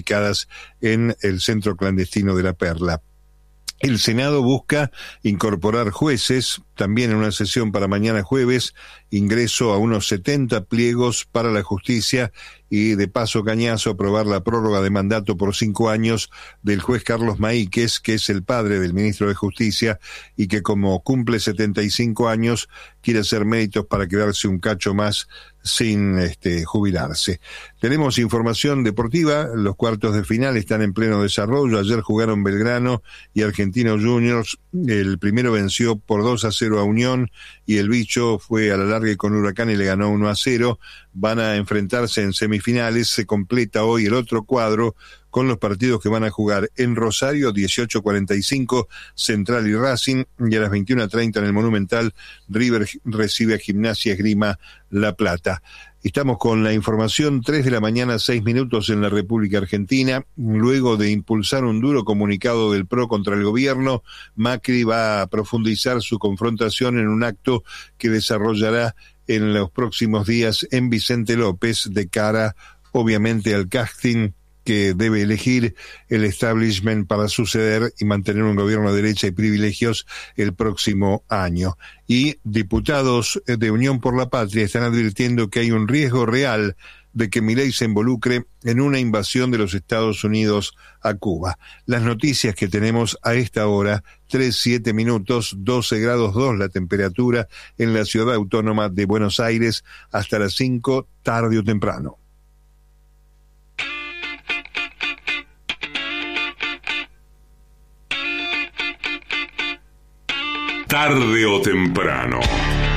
ubicadas en el centro clandestino de La Perla. El Senado busca incorporar jueces, también en una sesión para mañana jueves, ingreso a unos 70 pliegos para la justicia y de paso cañazo aprobar la prórroga de mandato por 5 años del juez Carlos Maíquez, que es el padre del ministro de Justicia y que como cumple 75 años quiere hacer méritos para quedarse un cacho más sin jubilarse. Tenemos información deportiva, los cuartos de final están en pleno desarrollo. Ayer jugaron Belgrano y Argentinos Juniors, el primero venció por 2-0 a Unión y el bicho fue a la larga con Huracán y le ganó 1-0. Van a enfrentarse en semifinales, se completa hoy el otro cuadro con los partidos que van a jugar en Rosario, 18:45, Central y Racing, y a las 21:30 en el Monumental, River recibe a Gimnasia Esgrima La Plata. Estamos con la información, 3 de la mañana, 6 minutos en la República Argentina. Luego de impulsar un duro comunicado del PRO contra el gobierno, Macri va a profundizar su confrontación en un acto que desarrollará en los próximos días en Vicente López, de cara, obviamente, al casting que debe elegir el establishment para suceder y mantener un gobierno de derecha y privilegios el próximo año. Y diputados de Unión por la Patria están advirtiendo que hay un riesgo real de que Milei se involucre en una invasión de los Estados Unidos a Cuba. Las noticias que tenemos a esta hora, 3:07 minutos, 12 grados 2 la temperatura en la ciudad autónoma de Buenos Aires, hasta las 5, tarde o temprano. Tarde o temprano.